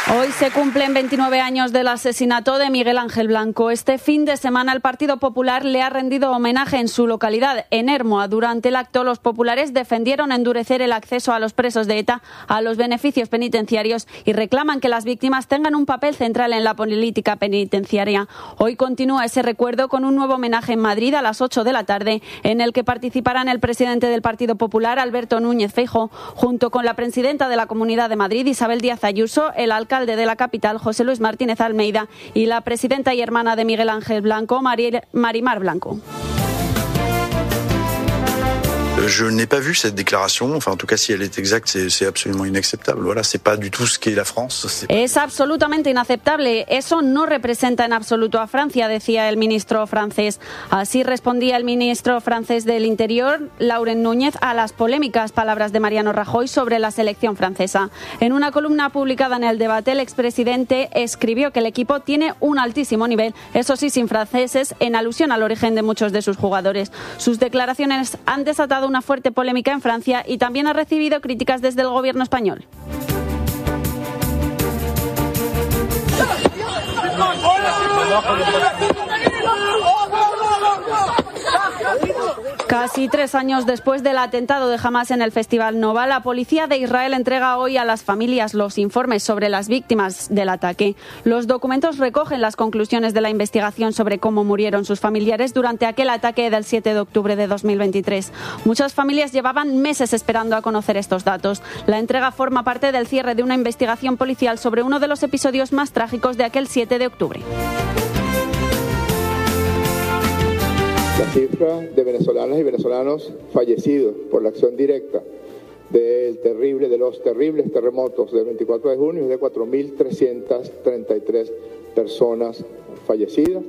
Hoy se cumplen 29 años del asesinato de Miguel Ángel Blanco. Este fin de semana el Partido Popular le ha rendido homenaje en su localidad, en Ermua. Durante el acto, los populares defendieron endurecer el acceso a los presos de ETA a los beneficios penitenciarios y reclaman que las víctimas tengan un papel central en la política penitenciaria. Hoy continúa ese recuerdo con un nuevo homenaje en Madrid a las 8 de la tarde, en el que participarán el presidente del Partido Popular, Alberto Núñez Feijóo, junto con la presidenta de la Comunidad de Madrid, Isabel Díaz Ayuso, el alcalde de la capital, José Luis Martínez Almeida, y la presidenta y hermana de Miguel Ángel Blanco, Marimar Blanco. Je n'ai pas vu cette déclaration, enfin en tout cas si elle est exacte, c'est absolument inacceptable. Voilà, c'est pas du tout ce qu'est la France. Es absolutamente inaceptable, eso no representa en absoluto a Francia, decía el ministro francés. Así respondía el ministro francés del Interior, Laurent Núñez, a las polémicas palabras de Mariano Rajoy sobre la selección francesa. En una columna publicada en El Debate, el expresidente escribió que el equipo tiene un altísimo nivel, eso sí, sin franceses, en alusión al origen de muchos de sus jugadores. Sus declaraciones han desatado una fuerte polémica en Francia y también ha recibido críticas desde el gobierno español. Casi 3 años después del atentado de Hamás en el Festival Nova, la policía de Israel entrega hoy a las familias los informes sobre las víctimas del ataque. Los documentos recogen las conclusiones de la investigación sobre cómo murieron sus familiares durante aquel ataque del 7 de octubre de 2023. Muchas familias llevaban meses esperando a conocer estos datos. La entrega forma parte del cierre de una investigación policial sobre uno de los episodios más trágicos de aquel 7 de octubre. La cifra de venezolanas y venezolanos fallecidos por la acción directa de los terribles terremotos del 24 de junio es de 4.333 personas fallecidas,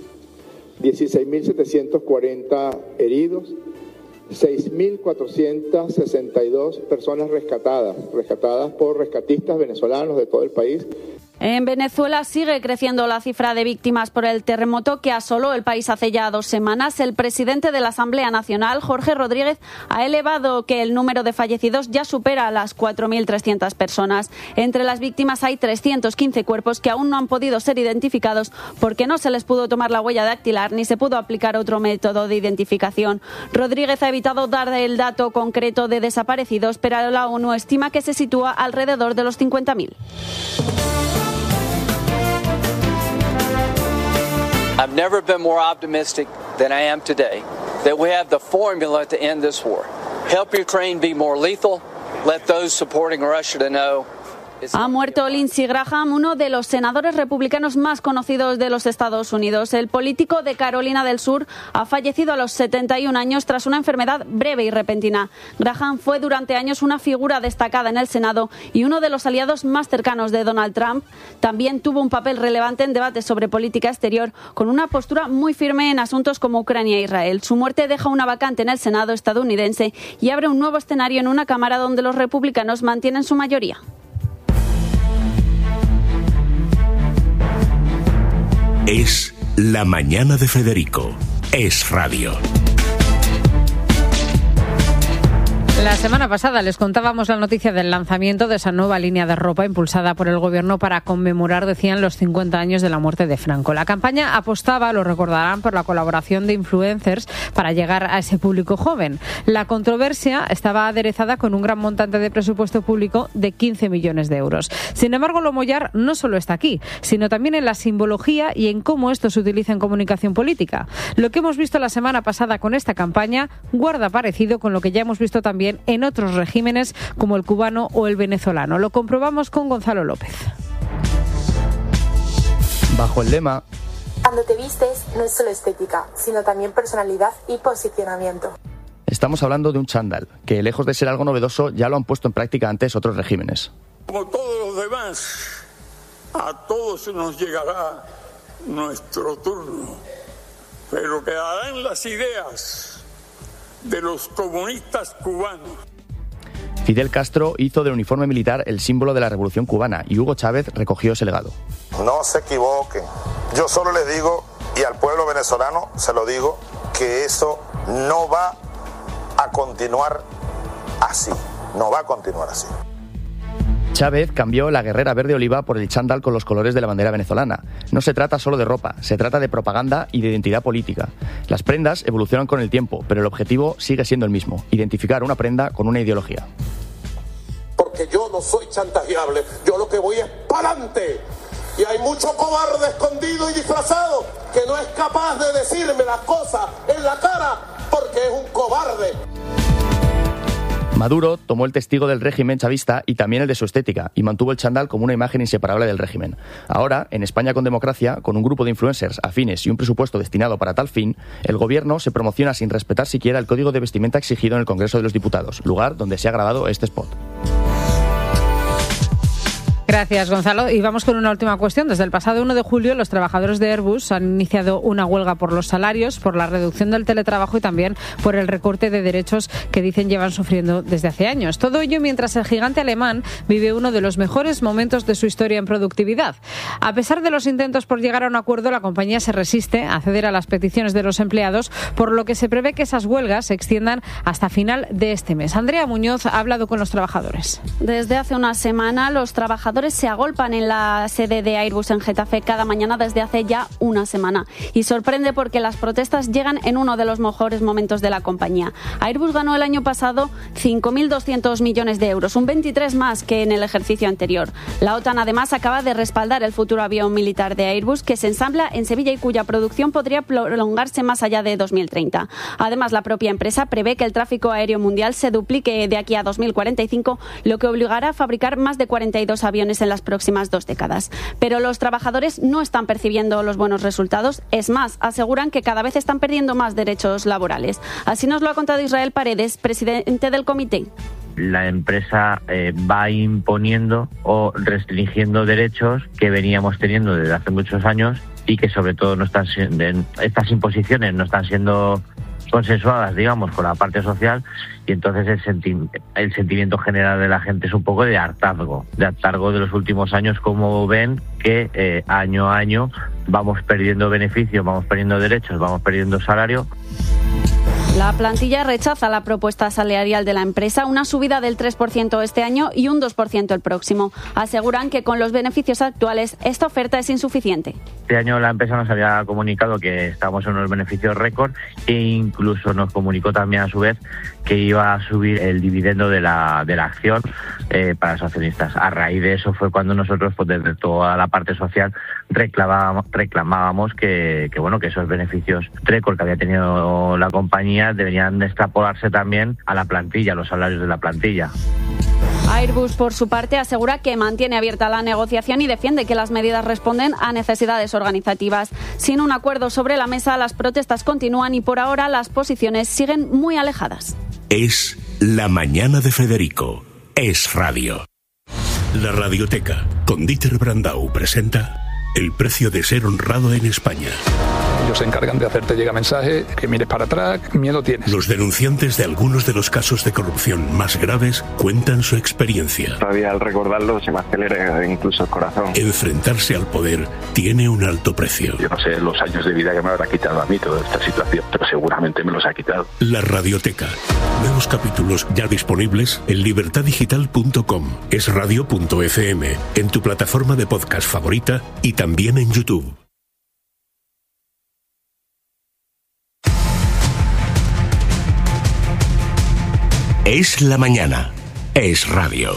16.740 heridos, 6.462 personas rescatadas por rescatistas venezolanos de todo el país. En Venezuela sigue creciendo la cifra de víctimas por el terremoto que asoló el país hace ya 2 semanas. El presidente de la Asamblea Nacional, Jorge Rodríguez, ha elevado que el número de fallecidos ya supera a las 4.300 personas. Entre las víctimas hay 315 cuerpos que aún no han podido ser identificados porque no se les pudo tomar la huella dactilar ni se pudo aplicar otro método de identificación. Rodríguez ha evitado dar el dato concreto de desaparecidos, pero la ONU estima que se sitúa alrededor de los 50.000. I've never been more optimistic than I am today that we have the formula to end this war. Help Ukraine be more lethal. Let those supporting Russia to know. Ha muerto Lindsey Graham, uno de los senadores republicanos más conocidos de los Estados Unidos. El político de Carolina del Sur ha fallecido a los 71 años tras una enfermedad breve y repentina. Graham fue durante años una figura destacada en el Senado y uno de los aliados más cercanos de Donald Trump. También tuvo un papel relevante en debates sobre política exterior, con una postura muy firme en asuntos como Ucrania e Israel. Su muerte deja una vacante en el Senado estadounidense y abre un nuevo escenario en una Cámara donde los republicanos mantienen su mayoría. Es La Mañana de Federico. Es Radio. La semana pasada les contábamos la noticia del lanzamiento de esa nueva línea de ropa impulsada por el gobierno para conmemorar, decían, los 50 años de la muerte de Franco. La campaña apostaba, lo recordarán, por la colaboración de influencers para llegar a ese público joven. La controversia estaba aderezada con un gran montante de presupuesto público de 15 millones de euros. Sin embargo, lo mollar no solo está aquí, sino también en la simbología y en cómo esto se utiliza en comunicación política. Lo que hemos visto la semana pasada con esta campaña guarda parecido con lo que ya hemos visto también en otros regímenes como el cubano o el venezolano. Lo comprobamos con Gonzalo López. Bajo el lema "Cuando te vistes no es solo estética, sino también personalidad y posicionamiento", estamos hablando de un chándal, que lejos de ser algo novedoso ya lo han puesto en práctica antes otros regímenes. Como todos los demás, a todos nos llegará nuestro turno, pero quedarán las ideas de los comunistas cubanos. Fidel Castro hizo del uniforme militar el símbolo de la Revolución cubana y Hugo Chávez recogió ese legado. No se equivoquen. Yo solo les digo, y al pueblo venezolano se lo digo, que eso no va a continuar así. No va a continuar así. Chávez cambió la guerrera verde oliva por el chándal con los colores de la bandera venezolana. No se trata solo de ropa, se trata de propaganda y de identidad política. Las prendas evolucionan con el tiempo, pero el objetivo sigue siendo el mismo: identificar una prenda con una ideología. Porque yo no soy chantajeable, yo lo que voy es para adelante. Y hay mucho cobarde escondido y disfrazado que no es capaz de decirme las cosas en la cara porque es un cobarde. Maduro tomó el testigo del régimen chavista y también el de su estética, y mantuvo el chándal como una imagen inseparable del régimen. Ahora, en España con democracia, con un grupo de influencers afines y un presupuesto destinado para tal fin, el gobierno se promociona sin respetar siquiera el código de vestimenta exigido en el Congreso de los Diputados, lugar donde se ha grabado este spot. Gracias, Gonzalo. Y vamos con una última cuestión. Desde el pasado 1 de julio, los trabajadores de Airbus han iniciado una huelga por los salarios, por la reducción del teletrabajo y también por el recorte de derechos que dicen llevan sufriendo desde hace años. Todo ello mientras el gigante alemán vive uno de los mejores momentos de su historia en productividad. A pesar de los intentos por llegar a un acuerdo, la compañía se resiste a ceder a las peticiones de los empleados, por lo que se prevé que esas huelgas se extiendan hasta final de este mes. Andrea Muñoz ha hablado con los trabajadores. Desde hace una semana, los trabajadores se agolpan en la sede de Airbus en Getafe cada mañana desde hace ya una semana. Y sorprende porque las protestas llegan en uno de los mejores momentos de la compañía. Airbus ganó el año pasado 5.200 millones de euros, un 23 más que en el ejercicio anterior. La OTAN además acaba de respaldar el futuro avión militar de Airbus, que se ensambla en Sevilla y cuya producción podría prolongarse más allá de 2030. Además, la propia empresa prevé que el tráfico aéreo mundial se duplique de aquí a 2045, lo que obligará a fabricar más de 42 aviones en las próximas 2 décadas. Pero los trabajadores no están percibiendo los buenos resultados. Es más, aseguran que cada vez están perdiendo más derechos laborales. Así nos lo ha contado Israel Paredes, presidente del comité. La empresa va imponiendo o restringiendo derechos que veníamos teniendo desde hace muchos años y que sobre todo no están siendo, estas imposiciones no están siendo consensuadas, digamos, con la parte social, y entonces el sentimiento general de la gente es un poco de hartazgo de los últimos años, como ven que año a año vamos perdiendo beneficios, vamos perdiendo derechos, vamos perdiendo salario. La plantilla rechaza la propuesta salarial de la empresa, una subida del 3% este año y un 2% el próximo. Aseguran que con los beneficios actuales esta oferta es insuficiente. Este año la empresa nos había comunicado que estábamos en unos beneficios récord e incluso nos comunicó también a su vez que iba a subir el dividendo de la acción para los accionistas. A raíz de eso fue cuando nosotros, pues, desde toda la parte social reclamábamos que esos beneficios récord que había tenido la compañía deberían de extrapolarse también a la plantilla, a los salarios de la plantilla. Airbus, por su parte, asegura que mantiene abierta la negociación y defiende que las medidas responden a necesidades organizativas. Sin un acuerdo sobre la mesa, las protestas continúan y por ahora las posiciones siguen muy alejadas. Es La Mañana de Federico. Es radio. La Radioteca, con Dieter Brandau, presenta El precio de ser honrado en España. Ellos se encargan de hacerte llegar mensajes, que mires para atrás, miedo tienes. Los denunciantes de algunos de los casos de corrupción más graves cuentan su experiencia. Todavía al recordarlo se me acelera incluso el corazón. Enfrentarse al poder tiene un alto precio. Yo no sé los años de vida que me habrá quitado a mí toda esta situación, pero seguramente me los ha quitado. La Radioteca. Nuevos capítulos ya disponibles en libertadigital.com, esradio.fm, en tu plataforma de podcast favorita y también en YouTube. Es la mañana. Es radio.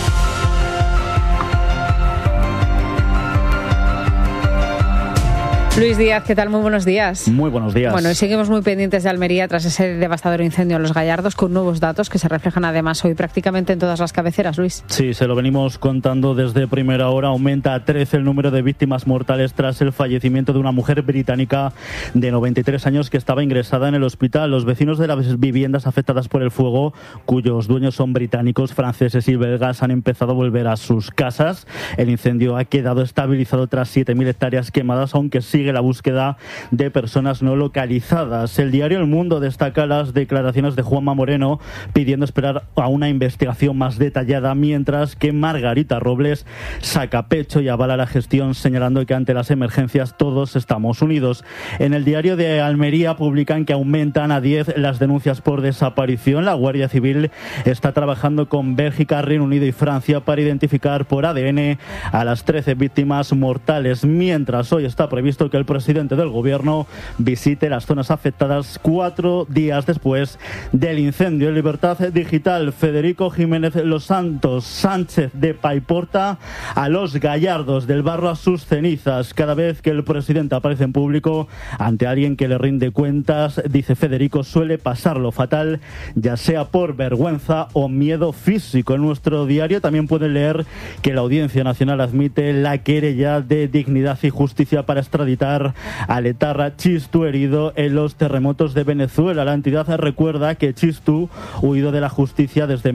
Luis Díaz, ¿qué tal? Muy buenos días. Muy buenos días. Bueno, y seguimos muy pendientes de Almería tras ese devastador incendio en Los Gallardos, con nuevos datos que se reflejan además hoy prácticamente en todas las cabeceras, Luis. Sí, se lo venimos contando desde primera hora. Aumenta a 13 el número de víctimas mortales tras el fallecimiento de una mujer británica de 93 años que estaba ingresada en el hospital. Los vecinos de las viviendas afectadas por el fuego, cuyos dueños son británicos, franceses y belgas, han empezado a volver a sus casas. El incendio ha quedado estabilizado tras 7.000 hectáreas quemadas, aunque sigue sigue la búsqueda de personas no localizadas. El diario El Mundo destaca las declaraciones de Juanma Moreno pidiendo esperar a una investigación más detallada, mientras que Margarita Robles saca pecho y avala la gestión, señalando que ante las emergencias todos estamos unidos. En el diario de Almería publican que aumentan a 10 las denuncias por desaparición. La Guardia Civil está trabajando con Bélgica, Reino Unido y Francia para identificar por ADN a las 13 víctimas mortales, mientras hoy está previsto que el presidente del gobierno visite las zonas afectadas 4 días después del incendio. En Libertad Digital, Federico Jiménez Los Santos Sánchez de Paiporta a los gallardos del barro a sus cenizas. Cada vez que el presidente aparece en público ante alguien que le rinde cuentas, dice Federico, suele pasarlo fatal, ya sea por vergüenza o miedo físico. En nuestro diario también pueden leer que la Audiencia Nacional admite la querella de Dignidad y Justicia para extraditar al etarra Txistu, herido en los terremotos de Venezuela. La entidad recuerda que Txistu, huido de la justicia desde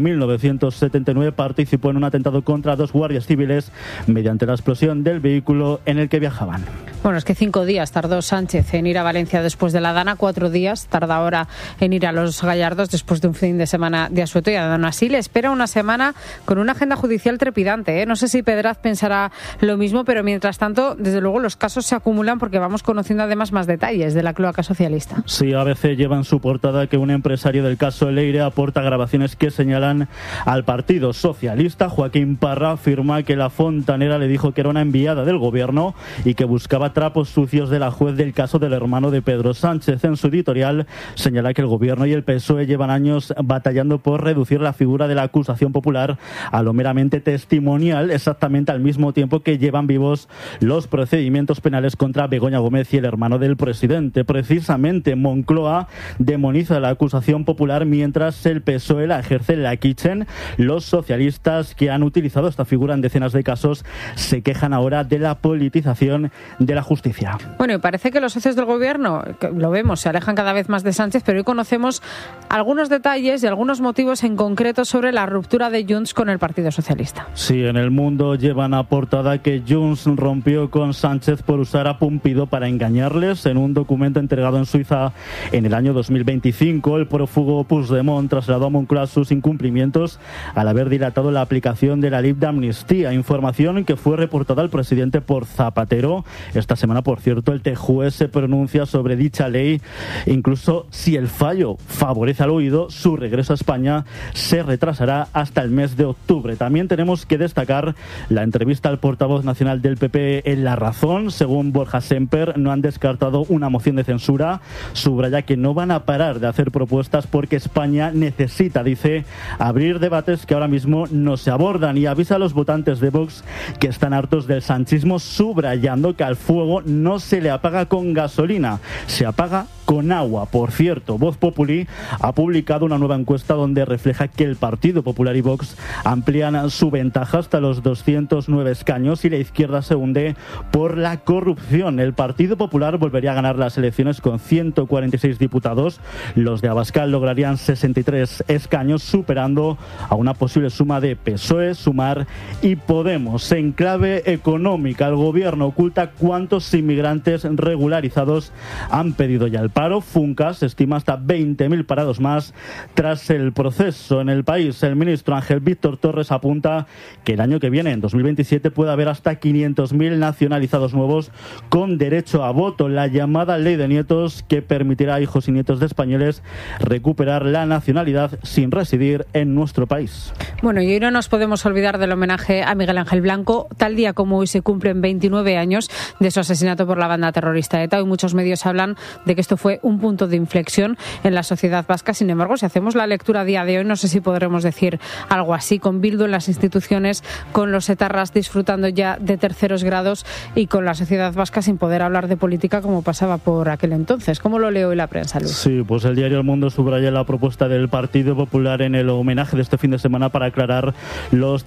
1979, participó en un atentado contra 2 guardias civiles mediante la explosión del vehículo en el que viajaban. Bueno, es que 5 días tardó Sánchez en ir a Valencia después de la Dana, 4 días tarda ahora en ir a los Gallardos después de un fin de semana de asueto, y aún así le espera una semana con una agenda judicial trepidante, ¿eh? No sé si Pedraz pensará lo mismo, pero mientras tanto, desde luego, los casos se acumulan porque vamos conociendo además más detalles de la cloaca socialista. Sí, ABC lleva en su portada que un empresario del caso Leire aporta grabaciones que señalan al Partido Socialista. Joaquín Parra afirma que la fontanera le dijo que era una enviada del gobierno y que buscaba trapos sucios de la juez del caso del hermano de Pedro Sánchez. En su editorial señala que el gobierno y el PSOE llevan años batallando por reducir la figura de la acusación popular a lo meramente testimonial, exactamente al mismo tiempo que llevan vivos los procedimientos penales contra Begoña Gómez y el hermano del presidente. Precisamente Moncloa demoniza la acusación popular mientras el PSOE la ejerce en la Kitchen. Los socialistas, que han utilizado esta figura en decenas de casos, se quejan ahora de la politización de la justicia. Bueno, y parece que los socios del gobierno, lo vemos, se alejan cada vez más de Sánchez, pero hoy conocemos algunos detalles y algunos motivos en concreto sobre la ruptura de Junts con el Partido Socialista. Sí, en El Mundo llevan a portada que Junts rompió con Sánchez por usar a Pompidou para engañarles. En un documento entregado en Suiza en el año 2025, el prófugo Puigdemont trasladó a Moncloa sus incumplimientos al haber dilatado la aplicación de la ley de amnistía, información que fue reportada al presidente por Zapatero. Esta semana, por cierto, el TJUE se pronuncia sobre dicha ley. Incluso si el fallo favorece al huido, su regreso a España se retrasará hasta el mes de octubre. También tenemos que destacar la entrevista al portavoz nacional del PP en La Razón. Según Borja Semper, no han descartado una moción de censura. Subraya que no van a parar de hacer propuestas porque España necesita, dice, abrir debates que ahora mismo no se abordan, y avisa a los votantes de Vox que están hartos del sanchismo, subrayando que al fuego no se le apaga con gasolina, se apaga con agua. Por cierto, Voz Populi ha publicado una nueva encuesta donde refleja que el Partido Popular y Vox amplían su ventaja hasta los 209 escaños y la izquierda se hunde por la corrupción. El Partido Popular volvería a ganar las elecciones con 146 diputados. Los de Abascal lograrían 63 escaños, superando a una posible suma de PSOE, Sumar y Podemos. En clave económica, el gobierno oculta cuántos inmigrantes regularizados han pedido ya el paro. Funcas estima hasta 20.000 parados más tras el proceso. En El País, el ministro Ángel Víctor Torres apunta que el año que viene, en 2027, puede haber hasta 500.000 nacionalizados nuevos con derecho a voto. La llamada ley de nietos, que permitirá a hijos y nietos de españoles recuperar la nacionalidad sin residir en nuestro país. Bueno, y hoy no nos podemos olvidar del homenaje a Miguel Ángel Blanco. Tal día como hoy se cumplen 29 años de su asesinato por la banda terrorista ETA. Hoy muchos medios hablan de que esto fue un punto de inflexión en la sociedad vasca. Sin embargo, si hacemos la lectura a día de hoy, no sé si podremos decir algo así, con Bildu en las instituciones, con los etarras disfrutando ya de terceros grados y con la sociedad vasca sin poder hablar de política como pasaba por aquel entonces. ¿Cómo lo leo hoy la prensa, Luis? Sí, pues el diario El Mundo subraya la propuesta del Partido Popular en el homenaje de este fin de semana para aclarar los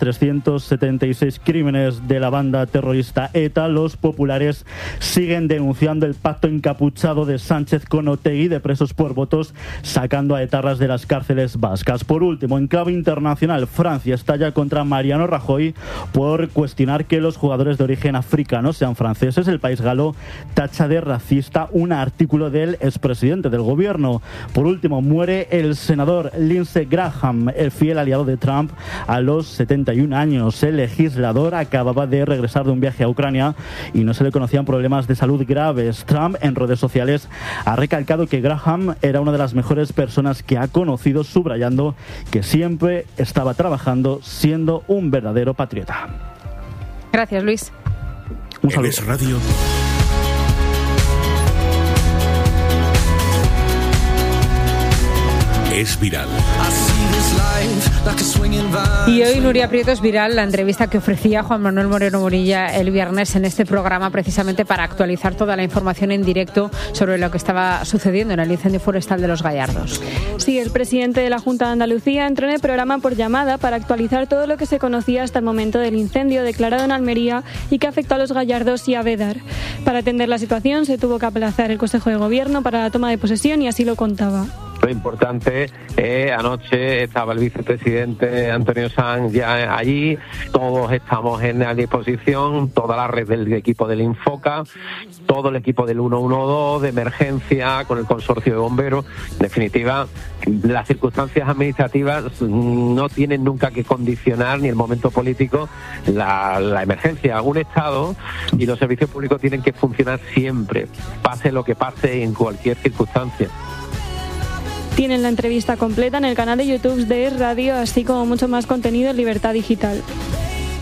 376 crímenes de la banda terrorista ETA. Los populares siguen denunciando el pacto encapuchado de Sánchez con Otegi de presos por votos, sacando a etarras de las cárceles vascas. Por último, en clave internacional, Francia estalla contra Mariano Rajoy por cuestionar que los jugadores de origen africano sean franceses. El país galo tacha de racista un artículo del expresidente del gobierno. Por último, muere el senador Lindsey Graham, el fiel aliado de Trump, a los 71 años. El legislador acababa de regresar de un viaje a Ucrania y no se le conocían problemas de salud graves. Trump en redes sociales ha recalcado que Graham era una de las mejores personas que ha conocido, subrayando que siempre estaba trabajando siendo un verdadero patriota. Gracias, Luis. Un saludo. Es Radio. Es viral. Y hoy Nuria Prieto es viral la entrevista que ofrecía Juan Manuel Moreno Bonilla el viernes en este programa, precisamente para actualizar toda la información en directo sobre lo que estaba sucediendo en el incendio forestal de Los Gallardos. Sí, el presidente de la Junta de Andalucía entró en el programa por llamada para actualizar todo lo que se conocía hasta el momento del incendio declarado en Almería y que afectó a Los Gallardos y a Bédar. Para atender la situación se tuvo que aplazar el Consejo de Gobierno para la toma de posesión y así lo contaba. Lo importante, anoche estaba el vicepresidente Antonio Sanz ya allí, todos estamos en la disposición, toda la red del equipo del Infoca, todo el equipo del 112 de emergencia con el consorcio de bomberos. En definitiva, las circunstancias administrativas no tienen nunca que condicionar ni el momento político la emergencia. Un Estado y los servicios públicos tienen que funcionar siempre, pase lo que pase en cualquier circunstancia. Tienen la entrevista completa en el canal de YouTube de Es Radio, así como mucho más contenido en Libertad Digital.